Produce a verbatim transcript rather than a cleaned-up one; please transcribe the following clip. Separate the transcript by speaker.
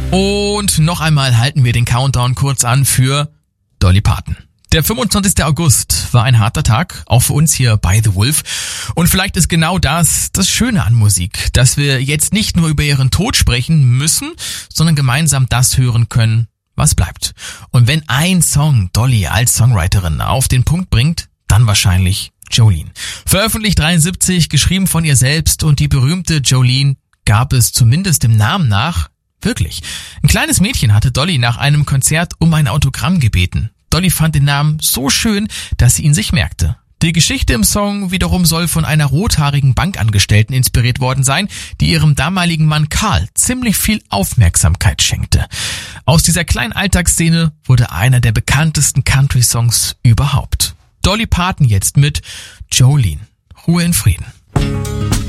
Speaker 1: Und noch einmal halten wir den Countdown kurz an für Dolly Parton. Der fünfundzwanzigster August war ein harter Tag, auch für uns hier bei The Wolf. Und vielleicht ist genau das das Schöne an Musik, dass wir jetzt nicht nur über ihren Tod sprechen müssen, sondern gemeinsam das hören können, was bleibt. Und wenn ein Song Dolly als Songwriterin auf den Punkt bringt, dann wahrscheinlich Jolene. Veröffentlicht dreiundsiebzig, geschrieben von ihr selbst, und die berühmte Jolene gab es zumindest dem Namen nach wirklich. Ein kleines Mädchen hatte Dolly nach einem Konzert um ein Autogramm gebeten. Dolly fand den Namen so schön, dass sie ihn sich merkte. Die Geschichte im Song wiederum soll von einer rothaarigen Bankangestellten inspiriert worden sein, die ihrem damaligen Mann Carl ziemlich viel Aufmerksamkeit schenkte. Aus dieser kleinen Alltagsszene wurde einer der bekanntesten Country-Songs überhaupt. Dolly Parton jetzt mit Jolene. Ruhe in Frieden.